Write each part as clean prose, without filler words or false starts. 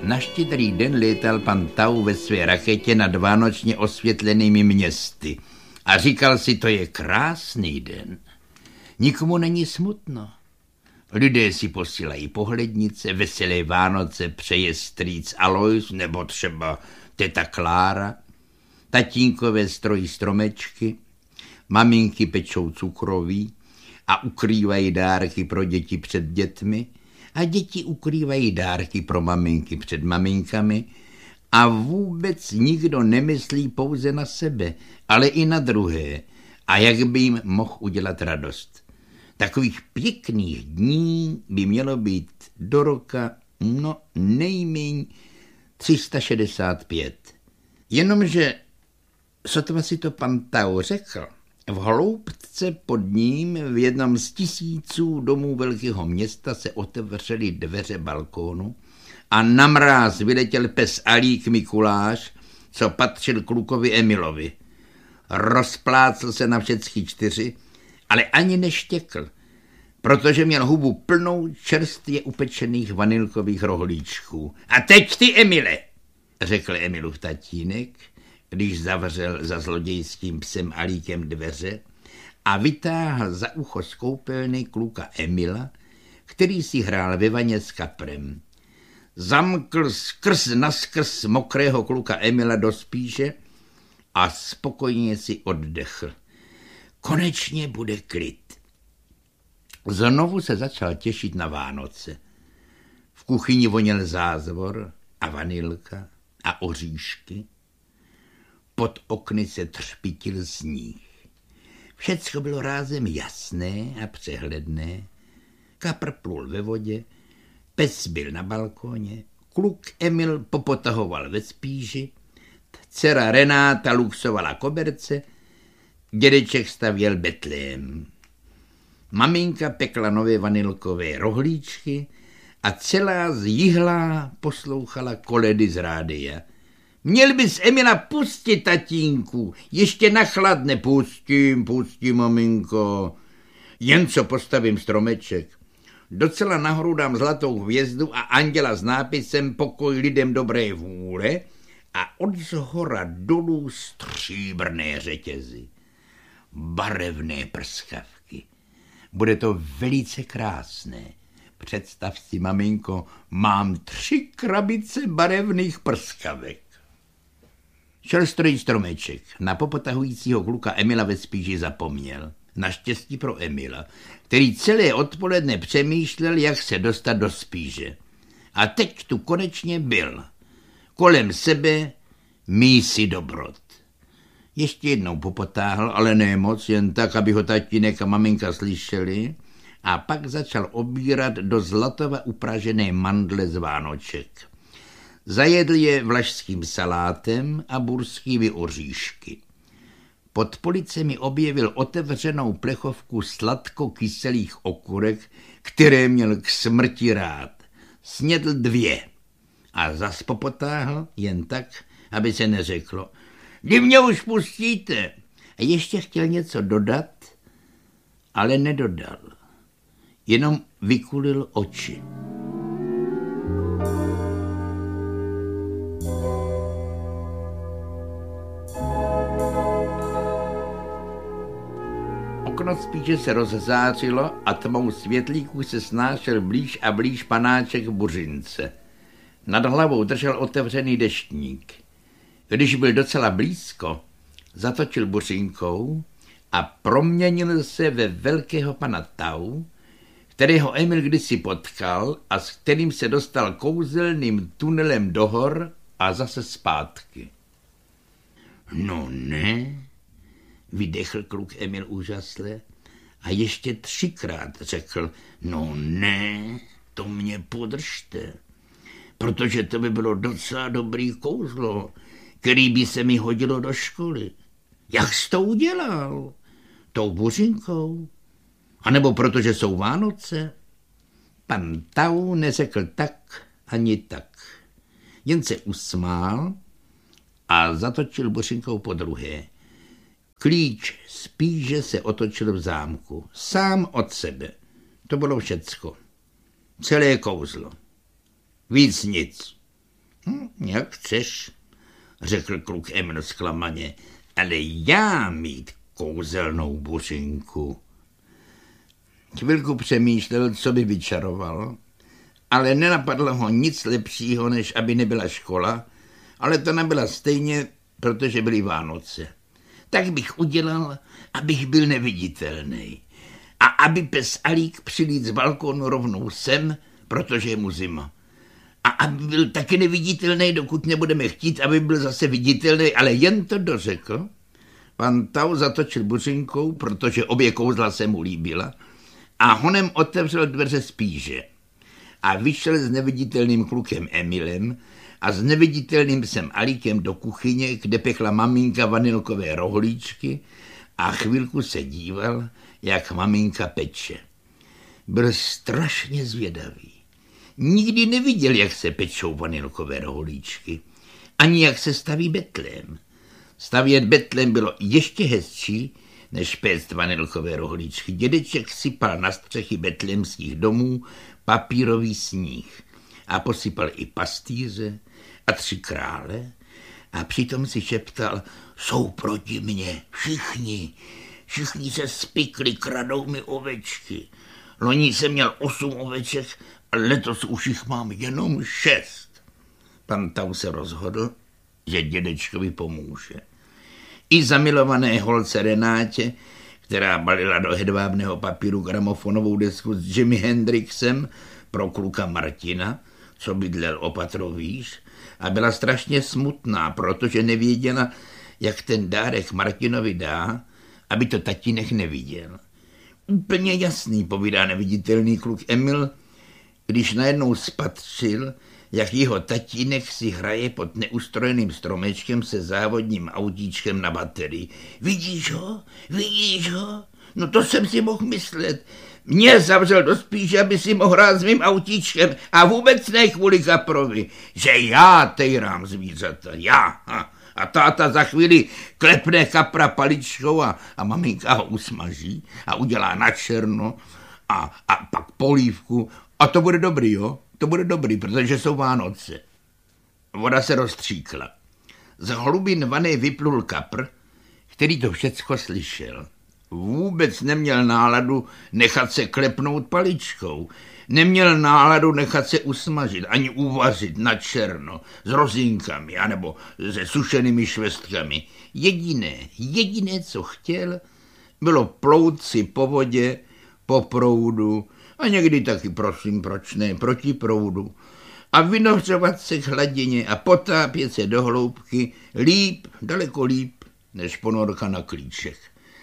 Na Štědrý den létal pan Tau ve své raketě nad vánočně osvětlenými městy a říkal si, to je krásný den. Nikomu není smutno. Lidé si posílají pohlednice, veselé Vánoce přeje strýc Alois nebo třeba teta Klára. Tatínkové strojí stromečky, maminky pečou cukroví a ukrývají dárky pro děti před dětmi a děti ukrývají dárky pro maminky před maminkami a vůbec nikdo nemyslí pouze na sebe, ale i na druhé a jak by jim mohl udělat radost. Takových pěkných dní by mělo být do roka, nejméně 365. Jenomže, sotva si to pan Tau řekl, v hloubce pod ním v jednom z 1000 domů velkého města se otevřely dveře balkónu a na mráz vyletěl pes Alík Mikuláš, co patřil klukovi Emilovi. Rozplácl se na všechny 4, ale ani neštěkl, protože měl hubu plnou čerstvě upečených vanilkových rohlíčků. A teď ty, Emile, řekl Emilův tatínek, když zavřel za zlodějským psem Alíkem dveře a vytáhl za ucho z koupelny kluka Emila, který si hrál ve vaně s kaprem. Zamkl skrz naskrz mokrého kluka Emila do spíše a spokojně si oddechl. Konečně bude klid. Znovu se začal těšit na Vánoce. V kuchyni voněl zázvor a vanilka a oříšky. Pod okny se třpitil sníh. Všecko bylo rázem jasné a přehledné. Kapr plul ve vodě, pes byl na balkóně, kluk Emil popotahoval ve spíži, dcera Renáta luxovala koberce, dědeček stavěl betlém. Maminka pekla nové vanilkové rohlíčky a celá zjihlá poslouchala koledy z rádia. Měl bys Emila pustit, tatínku, ještě nachladne. Pustím, maminko. Jen co postavím stromeček. Docela nahoru dám zlatou hvězdu a anděla s nápisem Pokoj lidem dobré vůle a od zhora dolů stříbrné řetězy. Barevné prskavky. Bude to velice krásné. Představ si, maminko, mám 3 krabice barevných prskavek. Šel strojit stromeček. Na popotahujícího kluka Emila ve spíži zapomněl. Naštěstí pro Emila, který celé odpoledne přemýšlel, jak se dostat do spíže. A teď tu konečně byl. Kolem sebe mísy dobrot. Ještě jednou popotáhl, ale ne moc, jen tak, aby ho tatínek a maminka slyšeli, a pak začal obírat do zlatova upražené mandle z Vánoček. Zajedl je vlašským salátem a burskými oříšky. Pod policemi objevil otevřenou plechovku sladko-kyselých okurek, které měl k smrti rád. Snědl 2 a zas popotáhl jen tak, aby se neřeklo. Kdy mě už pustíte? A ještě chtěl něco dodat, ale nedodal. Jenom vykulil oči. Okno spíše se rozzářilo a tmou světlíků se snášel blíž a blíž panáček Buřince. Nad hlavou držel otevřený deštník. Když byl docela blízko, zatočil buřinkou a proměnil se ve velkého pana Tau, kterého Emil kdysi potkal a s kterým se dostal kouzelným tunelem do hor a zase zpátky. No ne, vydechl kluk Emil úžasle a ještě 3krát řekl, no ne, to mě podržte, protože to by bylo docela dobrý kouzlo, který by se mi hodilo do školy. Jak jsi to udělal? Tou buřinkou? A nebo protože jsou Vánoce? Pan Tau neřekl tak ani tak. Jen se usmál a zatočil buřinkou podruhé. Klíč spíše se otočil v zámku. Sám od sebe. To bylo všecko. Celé kouzlo. Víc nic. Jak chceš, řekl kluk Emil zklamaně, ale já mít kouzelnou buřinku. Chvilku přemýšlel, co by vyčaroval, ale nenapadlo ho nic lepšího, než aby nebyla škola, ale to nebyla stejně, protože byly Vánoce. Tak bych udělal, abych byl neviditelný. A aby pes Alík přilít z balkónu rovnou sem, protože je mu zima. A aby byl taky neviditelný, dokud nebudeme chtít, aby byl zase viditelný, ale jen to dořekl. Pan Tau zatočil buřinkou, protože obě kouzla se mu líbila, a honem otevřel dveře spíže. A vyšel s neviditelným klukem Emilem a s neviditelným psem Alíkem do kuchyně, kde pekla maminka vanilkové rohlíčky a chvilku se díval, jak maminka peče. Byl strašně zvědavý. Nikdy neviděl, jak se pečou vanilkové rohlíčky, ani jak se staví betlém. Stavět betlém bylo ještě hezčí, než péct vanilkové rohlíčky. Dědeček sypal na střechy betlémských domů papírový sníh a posypal i pastýře a 3 krále a přitom si šeptal, jsou proti mně všichni se spikli, kradou mi ovečky. Loni jsem měl 8 oveček a letos už jich mám jenom 6. Pan Tau se rozhodl, že dědečkovi pomůže. I zamilované holce Renátě, která balila do hedvábného papíru gramofonovou desku s Jimi Hendrixem pro kluka Martina, co bydlel o patro výš, a byla strašně smutná, protože nevěděla, jak ten dárek Martinovi dá, aby to tatínek neviděl. Úplně jasný, povídá neviditelný kluk Emil, když najednou spatřil, jak jeho tatínek si hraje pod neustrojeným stromečkem se závodním autíčkem na baterii. Vidíš ho? No to jsem si mohl myslet. Mě zavřel do spíše, aby si mohl hrát s mým autíčkem a vůbec ne kvůli kaprovi, že já tejrám zvířata, já. A táta za chvíli klepne kapra paličkou a maminka ho usmaží a udělá na černo a pak polívku a to bude dobrý, jo? To bude dobrý, protože jsou Vánoce. Voda se rozstříkla. Z hlubin vany vyplul kapr, který to všecko slyšel. Vůbec neměl náladu nechat se klepnout paličkou. Neměl náladu nechat se usmažit, ani uvařit na černo, s rozinkami, anebo se sušenými švestkami. Jediné, co chtěl, bylo plout si po vodě, po proudu, a někdy taky, prosím, proč ne, proti proudu, a vynořovat se k hladině a potápět se do hloubky líp, daleko líp, než ponorka na klíček.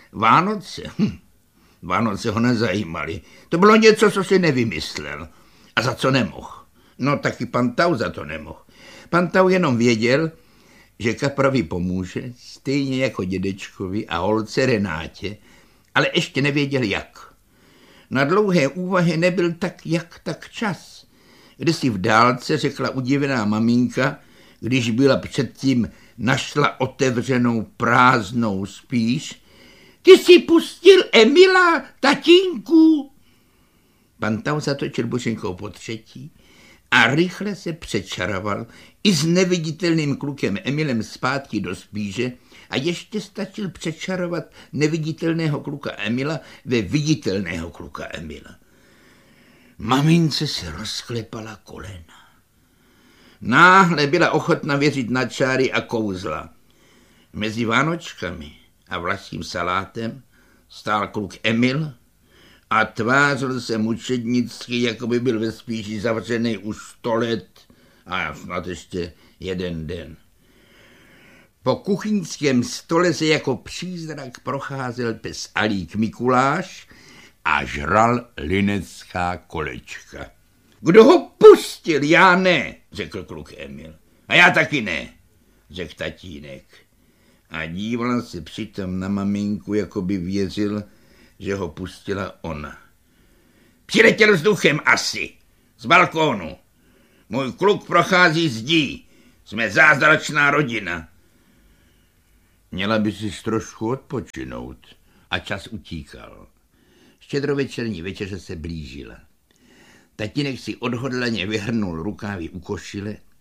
Vánoce ho nezajímaly. To bylo něco, co si nevymyslel. A za co nemohl? No taky pan Tau za to nemohl. Pan Tau jenom věděl, že kaprovi pomůže, stejně jako dědečkovi a holce Renátě, ale ještě nevěděl jak. Na dlouhé úvahy nebyl tak čas. Kdysi v dálce řekla udivená maminka, když byla předtím našla otevřenou prázdnou spíš, ty jsi pustil Emila, tatínku. Pan Tau zatočil bušinkou po 3. a rychle se přečaroval i s neviditelným klukem Emilem zpátky do spíže a ještě stačil přečarovat neviditelného kluka Emila ve viditelného kluka Emila. Mamince se rozklepala kolena. Náhle byla ochotna věřit na čáry a kouzla. Mezi Vánočkami a vlastním salátem stál kluk Emil a tvářil se mučednicky, jako by byl ve spíši zavřený už 100 let a snad ještě 1 den. Po kuchyňském stole se jako přízrak procházel pes Alík Mikuláš a žral linecká kolečka. Kdo ho pustil? Já ne, řekl kluk Emil. A já taky ne, řekl tatínek. A díval se přitom na maminku, jako by věřil, že ho pustila ona. Přiletěl vzduchem asi, z balkónu. Můj kluk prochází zdí. Jsme zázračná rodina. Měla by si trošku odpočinout a čas utíkal. Štědrovečerní večeře se blížila. Tatínek si odhodlaně vyhrnul rukávy u košile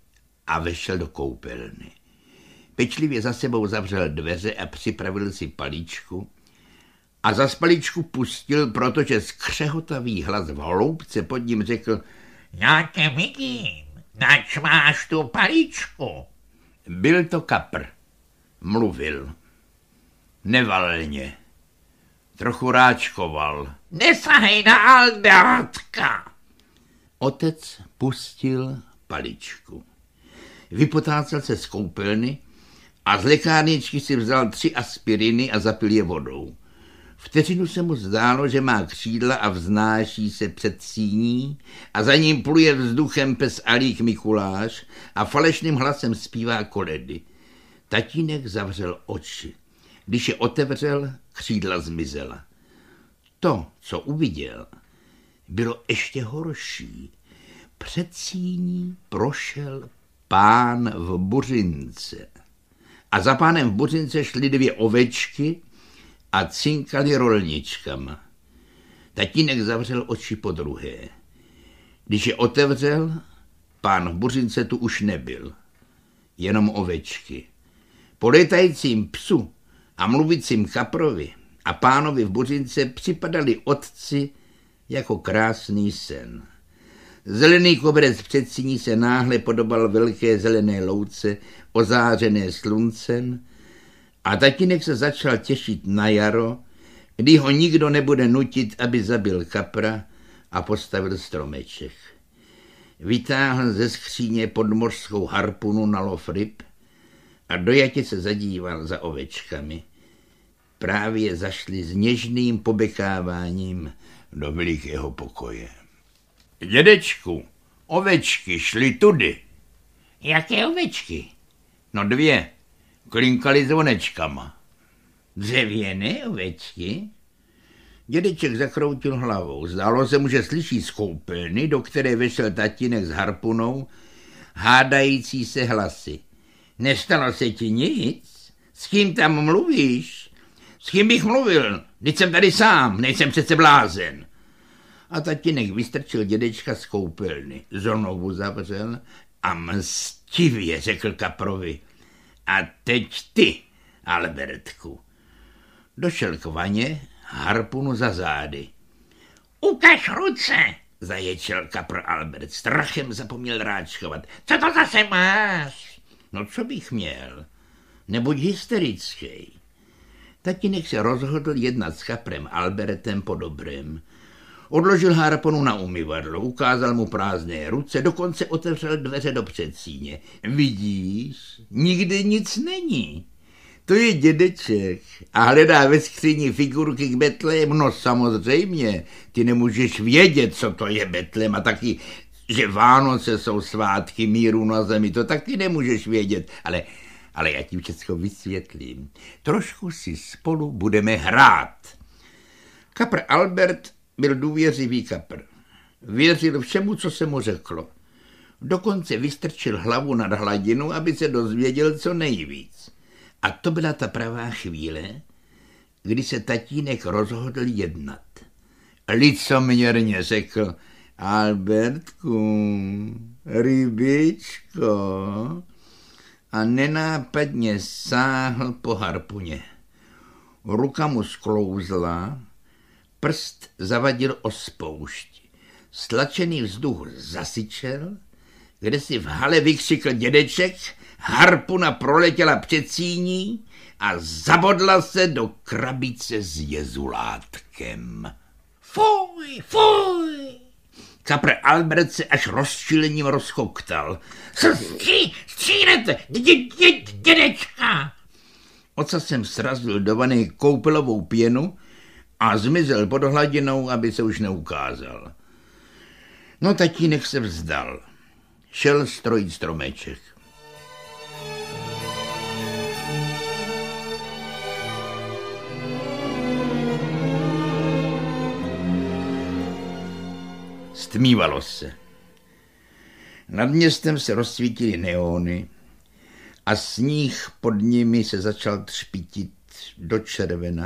a vešel do koupelny. Pečlivě za sebou zavřel dveře a připravil si palíčku a za paličku pustil, protože skřehotavý hlas v hloubce pod ním řekl: Já tě vidím, nač máš tu palíčku. Byl to kapr. Mluvil. Nevalně. Trochu ráčkoval. Nesahej na Albertka. Otec pustil paličku. Vypotácel se z koupelny a z lékárničky si vzal 3 aspiriny a zapil je vodou. Vteřinu se mu zdálo, že má křídla a vznáší se před síní a za ním pluje vzduchem pes Alík Mikuláš a falešným hlasem zpívá koledy. Tatínek zavřel oči. Když je otevřel, křídla zmizela. To, co uviděl, bylo ještě horší. Před síní prošel pán v buřince. A za pánem v buřince šly 2 ovečky a cinkali rolničkama. Tatínek zavřel oči podruhé. Když je otevřel, pán v buřince tu už nebyl. Jenom ovečky. Po létajícím psu a mluvícím kaprovi a pánovi v buřince připadali otci jako krásný sen. Zelený koberec před síní se náhle podobal velké zelené louce, ozářené sluncem, a tatínek se začal těšit na jaro, kdy ho nikdo nebude nutit, aby zabil kapra a postavil stromeček. Vytáhl ze skříně podmořskou harpunu na lov ryb a dojatě se zadíval za ovečkami. Právě zašli s něžným pobekáváním do velikého pokoje. Dědečku, ovečky šly tudy. Jaké ovečky? No 2, klinkali zvonečkama. Dřevěné ovečky? Dědeček zakroutil hlavou. Zdálo se mu, že slyší z koupelny, do které vešel tatínek s harpunou, hádající se hlasy. Nestalo se ti nic? S kým tam mluvíš? S kým bych mluvil? Vždyť jsem tady sám, nejsem přece blázen. A tatínek vystrčil dědečka z koupelny, znovu zavřel a mstivě řekl kaprovi: A teď ty, Albertku. Došel k vaně, harpunu za zády. Ukaž ruce, zaječel kapr Albert. Strachem zapomněl ráčkovat. Co to zase máš? No co bych měl? Nebuď hysterický. Tatínek se rozhodl jednat s kaprem Albertem po dobrém. Odložil harpunu na umyvadlo, ukázal mu prázdné ruce, dokonce otevřel dveře do předsíně. Vidíš, nikdy nic není. To je dědeček a hledá ve skříni figurky k Betlému. No samozřejmě, ty nemůžeš vědět, co to je Betlém, a taky, že Vánoce jsou svátky míru na zemi, to taky nemůžeš vědět, ale já ti všechno vysvětlím. Trošku si spolu budeme hrát. Kapr Albert byl důvěřivý kapr. Věřil všemu, co se mu řeklo. Dokonce vystrčil hlavu nad hladinu, aby se dozvěděl co nejvíc. A to byla ta pravá chvíle, kdy se tatínek rozhodl jednat. Licoměrně řekl: Albertku, rybičko, a nenápadně sáhl po harpuně. Ruka mu sklouzla, prst zavadil o spoušť. Stlačený vzduch zasyčel, kde si v hale vykřikl dědeček, harpuna proletěla před síní a zabodla se do krabice s jezulátkem. Fuj, fuj! Kapr Albert se až rozčilením rozkoktal. Střílete, dědečka! Ocasem srazil do vany koupelovou pěnu a zmizel pod hladinou, aby se už neukázal. No tatínek se vzdal. Šel strojit stromeček. Stmívalo se. Nad městem se rozsvítily neony a sníh pod nimi se začal třpitit do červena.